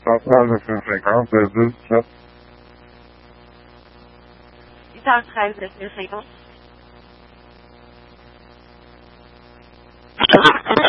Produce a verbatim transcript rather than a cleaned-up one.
centrale neuf cent cinquante, deux sept. huit heures treize, neuf mille cinquante.